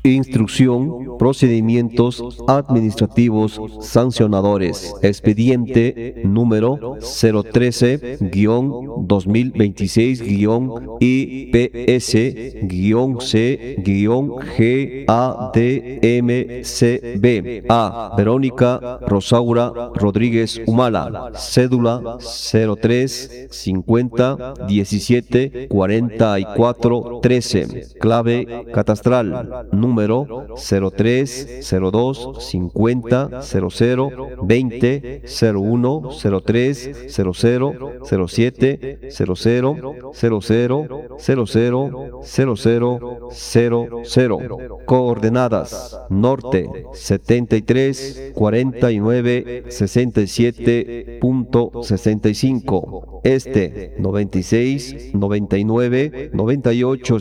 Instrucción, procedimientos administrativos sancionadores. Expediente número 013-IPS-C-GADMCB. A. Verónica Rosaura Rodríguez Humala. Cédula 03 50 17 44 13. Clave catastral número 03 02 50 00 20 01 03 00 07 00 00 00 00. Coordenadas: norte 73 49 67.65, este 96 99 98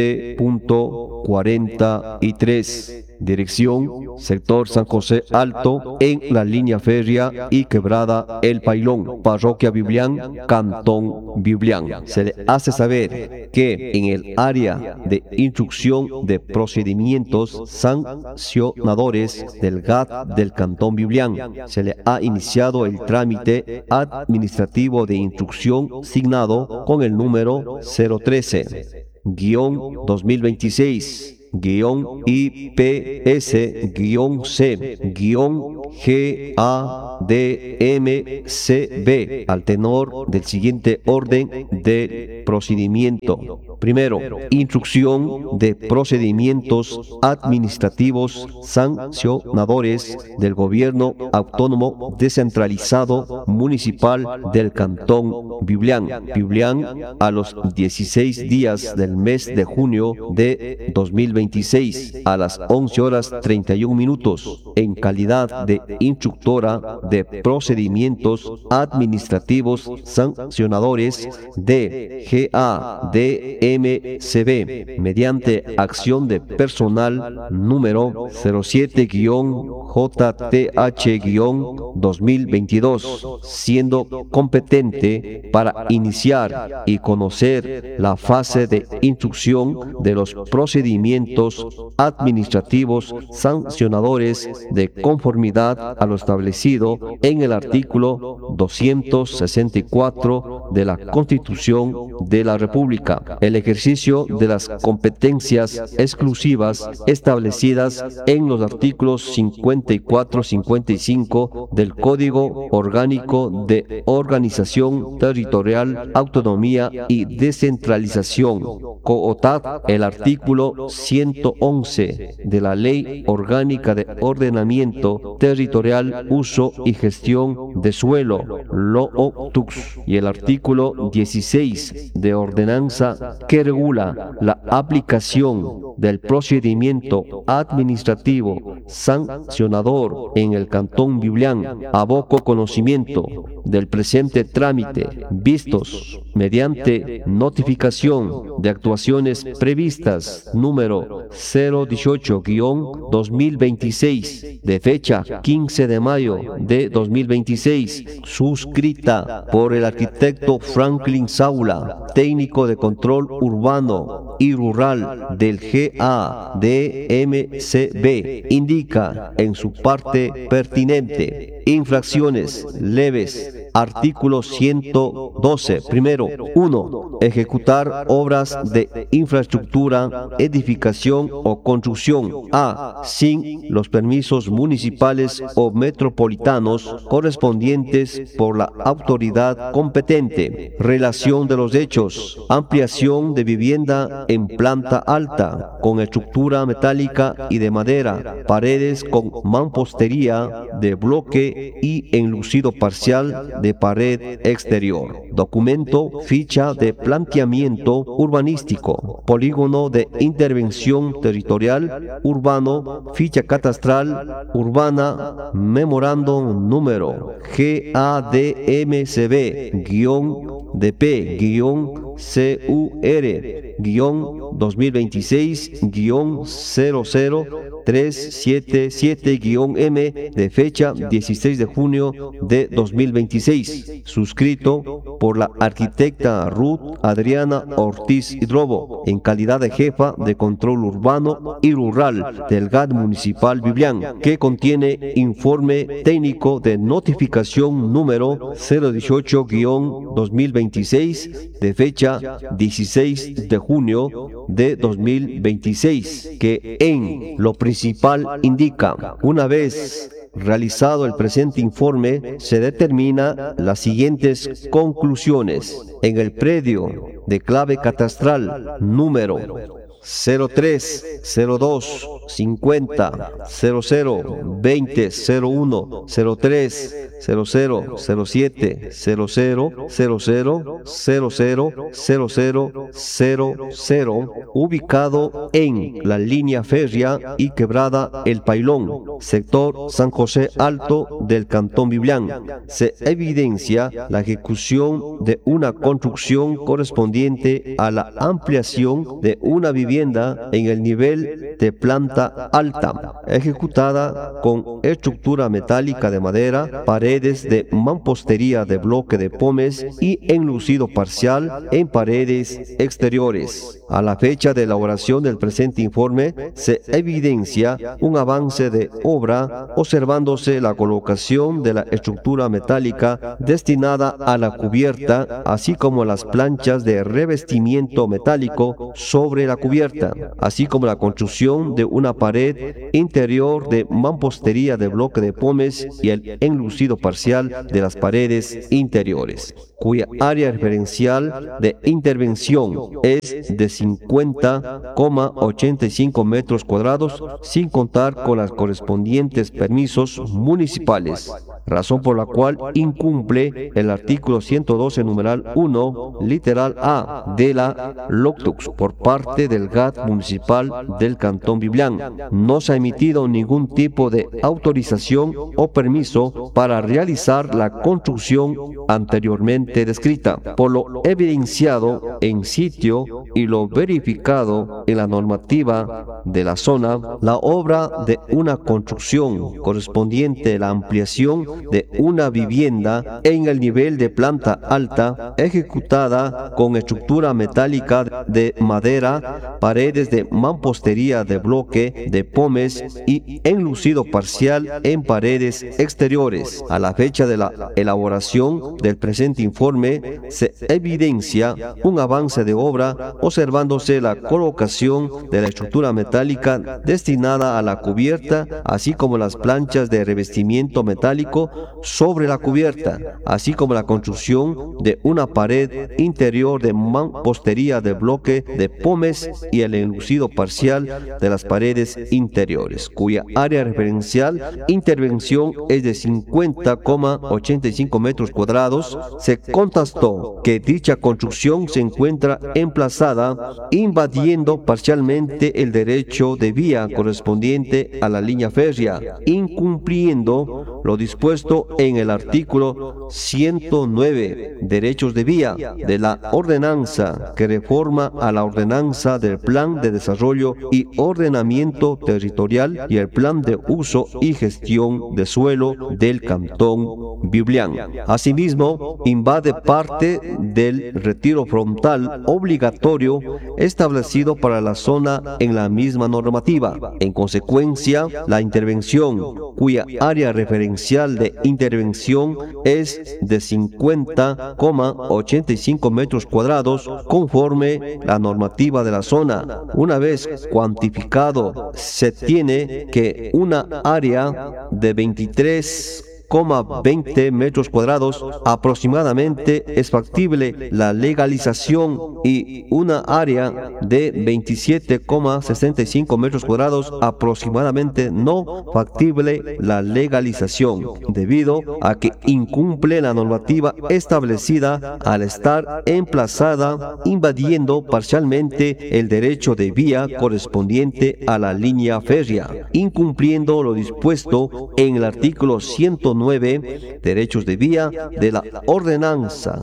7.43. Dirección: sector San José Alto, en la línea férrea y quebrada El Pailón, Parroquia Biblián, Cantón Biblián. Se le hace saber que en el área de instrucción de procedimientos sancionadores del GAT del Cantón Biblián se le ha iniciado el trámite administrativo de instrucción signado con el número 013-2026. IPS-C-GADMCB al tenor del siguiente orden de procedimiento. Primero, instrucción de procedimientos administrativos sancionadores del Gobierno Autónomo Descentralizado Municipal del Cantón Biblián. Biblián, a los 16 días del mes de junio de 2026, a las 11 horas 31 minutos, en calidad de instructora de procedimientos administrativos sancionadores de GADMCB, mediante acción de personal número 07-JTH-2022, siendo competente para iniciar y conocer la fase de instrucción de los procedimientos administrativos sancionadores de conformidad a lo establecido en el artículo 264 de la Constitución de la República. El ejercicio de las competencias exclusivas establecidas en los artículos 54-55 del Código Orgánico de Organización Territorial, Autonomía y Descentralización, COOTAD, el artículo 111 de la Ley Orgánica de Ordenamiento Territorial, Uso y Gestión de Suelo, LOOTUX, y el artículo 16 de ordenanza que regula la aplicación del procedimiento administrativo sancionador en el Cantón Biblián. Aboco conocimiento del presente trámite, vistos mediante notificación de actuaciones previstas número 018-2026 de fecha 15 de mayo de 2026, suscrita por el arquitecto Franklin Saula, técnico de control urbano y rural del GADMCB, indica en su parte pertinente: infracciones leves. Artículo 112. Primero, 1. Ejecutar obras de infraestructura, edificación o construcción. A. Sin los permisos municipales o metropolitanos correspondientes por la autoridad competente. Relación de los hechos: ampliación de vivienda en planta alta, con estructura metálica y de madera, paredes con mampostería de bloque y enlucido parcial de pared exterior. Documento: ficha de planteamiento urbanístico, polígono de intervención territorial urbano, ficha catastral urbana, memorándum número GADMCB-DP-CUR-2026-00377-M de fecha 16 de junio de 2026, suscrito por la arquitecta Ruth Adriana Ortiz Hidrobo, en calidad de jefa de control urbano y rural del GAT Municipal Biblián, que contiene informe técnico de notificación número 018-2026 de fecha 16 de junio de 2026, que en lo principal indica: una vez realizado el presente informe, se determina las siguientes conclusiones. En el predio de clave catastral número 03 02 50 00 20 01 03 00 07 00 00 00 00 ubicado en la línea férrea y quebrada El Pailón, sector San José Alto del Cantón Biblián, se evidencia la ejecución de una construcción correspondiente a la ampliación de una vivienda en el nivel de planta alta, ejecutada con estructura metálica de madera, paredes de mampostería de bloque de pómez y enlucido parcial en paredes exteriores. A la fecha de elaboración del presente informe, se evidencia un avance de obra, observándose la colocación de la estructura metálica destinada a la cubierta, así como las planchas de revestimiento metálico sobre la cubierta, así como la construcción de una pared interior de mampostería de bloque de pómez y el enlucido parcial de las paredes interiores, cuya área referencial de intervención es de 50,85 metros cuadrados, sin contar con los correspondientes permisos municipales, razón por la cual incumple el artículo 112 numeral 1 literal A de la LOCTUX por parte del GAT municipal del Cantón Biblián. No se ha emitido ningún tipo de autorización o permiso para realizar la construcción anteriormente descrita. Por lo evidenciado en sitio y lo verificado en la normativa de la zona, la obra de una construcción correspondiente a la ampliación de una vivienda en el nivel de planta alta, ejecutada con estructura metálica de madera, paredes de mampostería de bloque de pómez y enlucido parcial en paredes exteriores. A la fecha de la elaboración del presente informe, se evidencia un avance de obra, observándose la colocación de la estructura metálica destinada a la cubierta, así como las planchas de revestimiento metálico sobre la cubierta, así como la construcción de una pared interior de mampostería de bloque de pómez y el enlucido parcial de las paredes interiores, cuya área referencial intervención es de 50,85 metros cuadrados. Se constató que dicha construcción se encuentra emplazada invadiendo parcialmente el derecho de vía correspondiente a la línea férrea, incumpliendo lo dispuesto en el artículo 109, derechos de vía, de la ordenanza que reforma a la ordenanza del Plan de Desarrollo y Ordenamiento Territorial y el Plan de Uso y Gestión de Suelo del Cantón Biblián. Asimismo, invade parte del retiro frontal obligatorio establecido para la zona en la misma normativa. En consecuencia, la intervención, cuya área referencial de intervención es de 50,85 metros cuadrados, conforme la normativa de la zona. Una vez cuantificado, se tiene que una área de 23,20 metros cuadrados aproximadamente es factible la legalización y una área de 27,65 metros cuadrados aproximadamente no factible la legalización, debido a que incumple la normativa establecida al estar emplazada invadiendo parcialmente el derecho de vía correspondiente a la línea férrea, incumpliendo lo dispuesto en el artículo 109, derechos de vía, de la ordenanza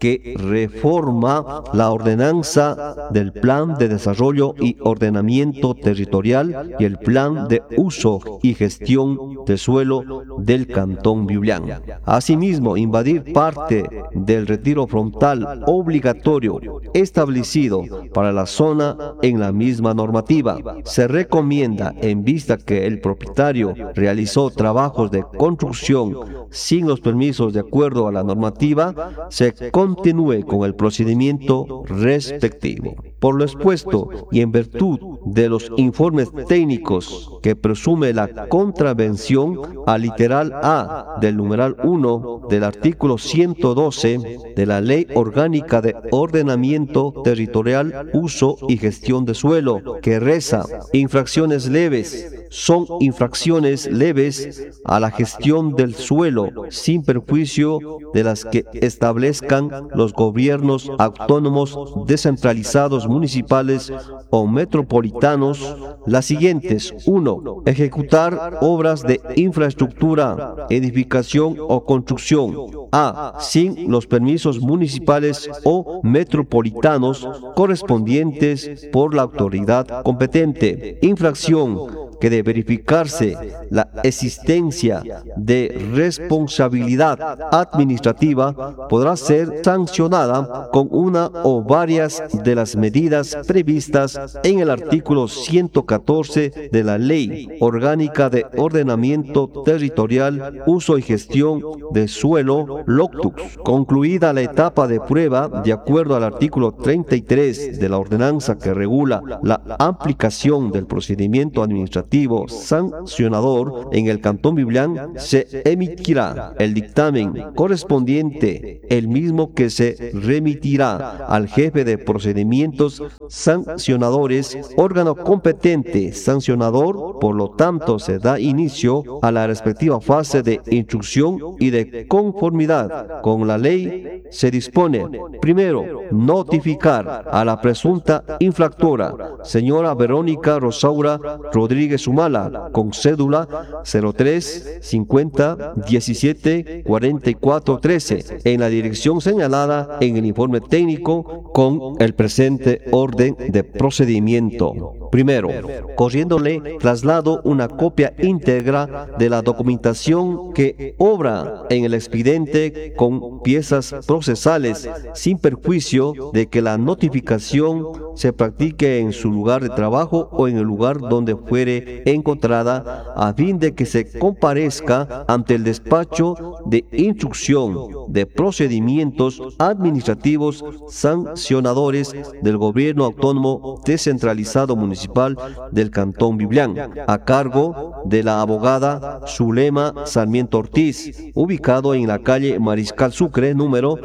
que reforma la ordenanza del Plan de Desarrollo y Ordenamiento Territorial y el Plan de Uso y Gestión de Suelo del Cantón Biblián. Asimismo, invadir parte del retiro frontal obligatorio establecido para la zona en la misma normativa. Se recomienda, en vista que el propietario realizó trabajos de construcción sin los permisos de acuerdo a la normativa, se continúe con el procedimiento respectivo. Por lo expuesto y en virtud de los informes técnicos que presume la contravención al literal A del numeral 1 del artículo 112 de la Ley Orgánica de Ordenamiento Territorial, Uso y Gestión de Suelo, que reza: infracciones leves son infracciones leves a la gestión del suelo, sin perjuicio de las que establezcan los gobiernos autónomos descentralizados municipales o metropolitanos, las siguientes. 1. Ejecutar obras de infraestructura, edificación o construcción A. sin los permisos municipales o metropolitanos correspondientes por la autoridad competente. Infracción que de verificarse la existencia de responsabilidad administrativa podrá ser sancionada con una o varias de las medidas previstas en el artículo 114 de la Ley Orgánica de Ordenamiento Territorial, Uso y Gestión de Suelo, LOCTUS. Concluida la etapa de prueba, de acuerdo al artículo 33 de la ordenanza que regula la aplicación del procedimiento administrativo sancionador en el Cantón Biblián, se emitirá el dictamen correspondiente, el mismo que se remitirá al jefe de procedimientos sancionadores, órgano competente sancionador. Por lo tanto, se da inicio a la respectiva fase de instrucción y de conformidad con la ley. Se dispone: primero, notificar a la presunta infractora, señora Verónica Rosaura Rodríguez Humala, con cédula 03 50 17 44 13, en la dirección señalada en el informe técnico con el presente orden de procedimiento. Primero, corriéndole traslado una copia íntegra de la documentación que obra en el expediente con piezas procesales, sin perjuicio de que la notificación se practique en su lugar de trabajo o en el lugar donde fuere encontrada, a fin de que se comparezca ante el despacho de instrucción de procedimientos administrativos sancionadores del Gobierno Autónomo Descentralizado Municipal del Cantón Biblián, a cargo de la abogada Zulema Sarmiento Ortiz, ubicado en la calle Mariscal Sucre, número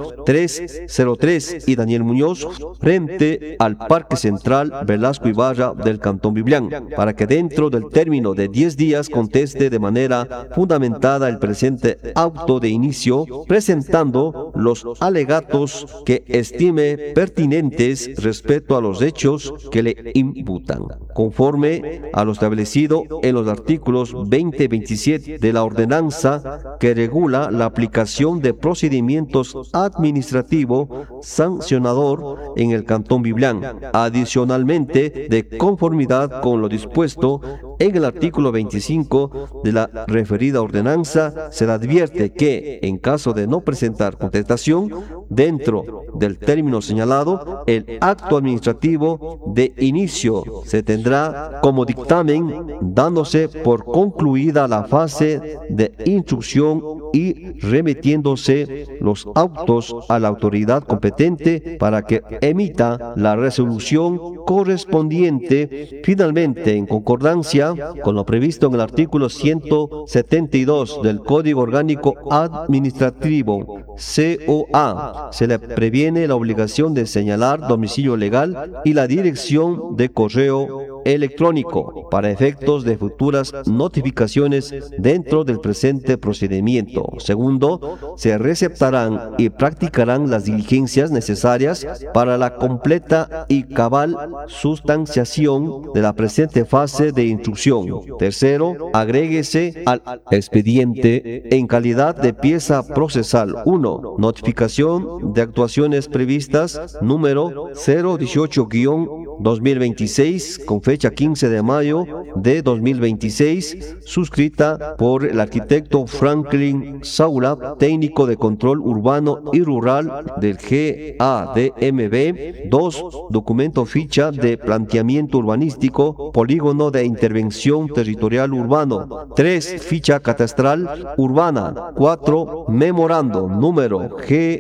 303, y Daniel Muñoz, frente al Parque Central Velasco Ibarra del Cantón Biblián, para que dentro del término de 10 días conteste de manera fundamentada el presente auto de inicio, presentando los alegatos que estime pertinentes respecto a los hechos que le imputan, conforme a lo establecido en los artículos 20 y 27 de la ordenanza que regula la aplicación de procedimientos administrativos sancionador en el Cantón Biblián. Adicionalmente, de conformidad con lo dispuesto en el artículo 25 de la referida ordenanza, se le advierte que, en caso de no presentar contestación dentro del término señalado, el acto administrativo de inicio se tendrá como dictamen, dándose por concluida la fase de instrucción y remitiéndose los autos a la autoridad competente para que emita la resolución correspondiente. Finalmente, en concordancia con lo previsto en el artículo 172 del Código Orgánico Administrativo, COA, se le previene la obligación de señalar domicilio legal y la dirección de correo electrónico para efectos de futuras notificaciones dentro del presente procedimiento. Segundo, se receptarán y practicarán las diligencias necesarias para la completa y cabal sustanciación de la presente fase de instrucción. Tercero, agréguese al expediente en calidad de pieza procesal 1, notificación de actuaciones previstas número 018-2026 con fecha 15 de mayo de 2026, suscrita por el arquitecto Franklin Saula, técnico de control urbano y rural del GADMB. 2, documento ficha de planteamiento urbanístico, polígono de intervención territorial urbano. 3, ficha catastral urbana. 4, memorando número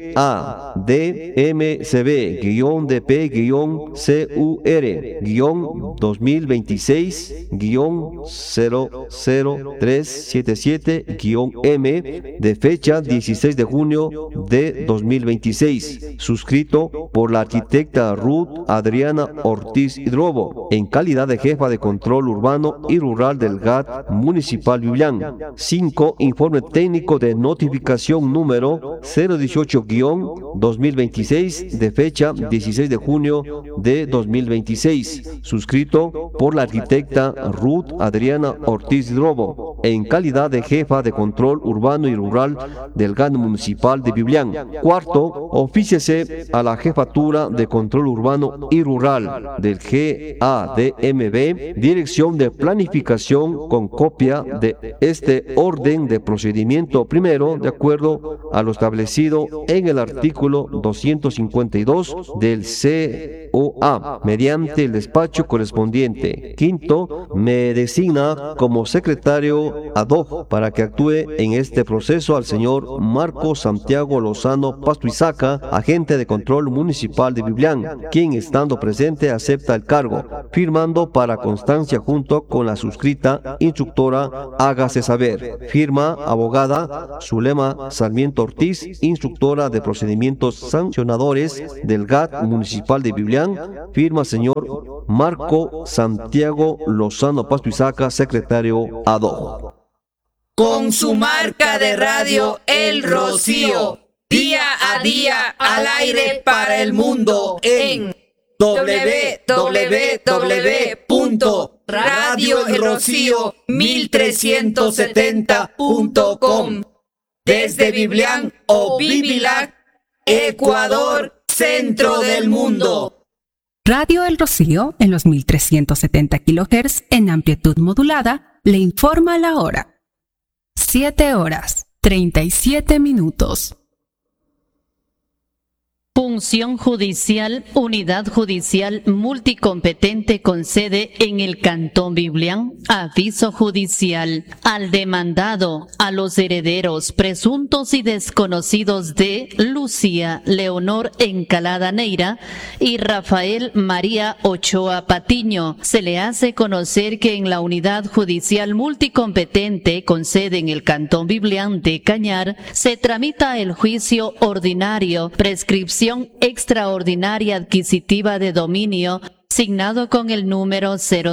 GADMCB-DP-CUR-00377-M de fecha 16 de junio de 2026, suscrito por la arquitecta Ruth Adriana Ortiz Hidrobo, en calidad de jefa de control urbano y rural del GAT Municipal Biblián. 5, informe técnico de notificación número 018-2026 de fecha 16 de junio de 2026, suscrito por la arquitecta Ruth Adriana Ortiz Hidrobo, en calidad de jefa de control urbano y rural del GAT Municipal de Biblián. 4, ofíciese a la jefatura de control urbano y rural del GADMB, Dirección de Planificación, con copia de este orden de procedimiento primero, de acuerdo a lo establecido en el artículo 252 del COA, mediante el despacho correspondiente. Quinto, me designa como secretario ad hoc para que actúe en este proceso al señor Marco Santiago Lozano Pastuizaca, agente de control municipal de Biblián, quien, estando presente, acepta el cargo, firmando para constancia junto con la suscrita instructora. Hágase saber. Firma abogada Zulema Sarmiento Ortiz, instructora de procedimientos sancionadores del GAT Municipal de Biblián. Firma señor Marco Santiago Lozano Pastuizaca, secretario ad hoc. Con su marca de radio El Rocío, día a día al aire para el mundo en www.radioelrocío1370.com, desde Biblián o Bibilac, Ecuador, centro del mundo. Radio El Rocío, en los 1370 kHz en amplitud modulada, le informa la hora. 7:37. Función judicial, unidad judicial multicompetente con sede en el Cantón Biblián. Aviso judicial al demandado, a los herederos presuntos y desconocidos de Lucía Leonor Encalada Neira y Rafael María Ochoa Patiño. Se le hace conocer que en la unidad judicial multicompetente con sede en el Cantón Biblián de Cañar se tramita el juicio ordinario, prescripción extraordinaria adquisitiva de dominio, signado con el número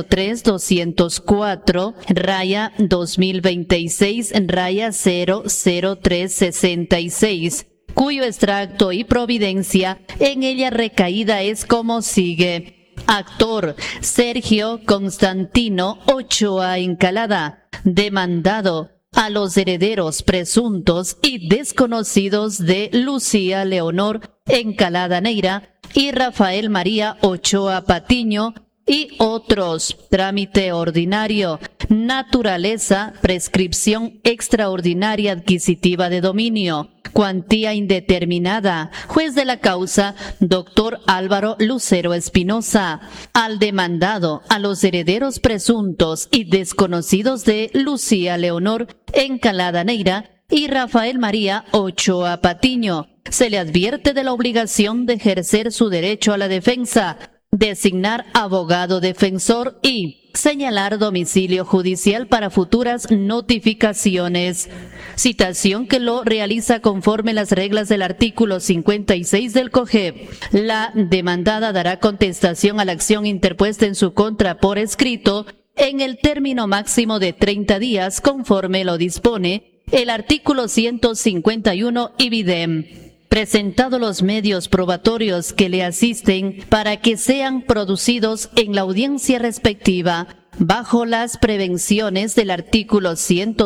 03204-2026-00366, cuyo extracto y providencia en ella recaída es como sigue. Actor Sergio Constantino Ochoa Encalada, demandado, a los herederos presuntos y desconocidos de Lucía Leonor Encalada Neira y Rafael María Ochoa Patiño y otros. Trámite ordinario. Naturaleza, prescripción extraordinaria adquisitiva de dominio. Cuantía indeterminada. Juez de la causa, doctor Álvaro Lucero Espinosa. Al demandado, a los herederos presuntos y desconocidos de Lucía Leonor Encalada Neira y Rafael María Ochoa Patiño, se le advierte de la obligación de ejercer su derecho a la defensa, designar abogado defensor y señalar domicilio judicial para futuras notificaciones. Citación que lo realiza conforme las reglas del artículo 56 del COGEP. La demandada dará contestación a la acción interpuesta en su contra por escrito en el término máximo de 30 días conforme lo dispone el artículo 151 IBIDEM. Presentado los medios probatorios que le asisten para que sean producidos en la audiencia respectiva, bajo las prevenciones del artículo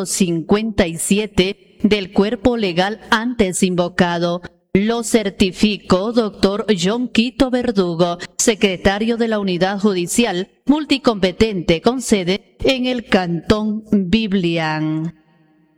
157 del cuerpo legal antes invocado. Lo certifico, doctor John Quito Verdugo, secretario de la Unidad Judicial Multicompetente con sede en el Cantón Biblián.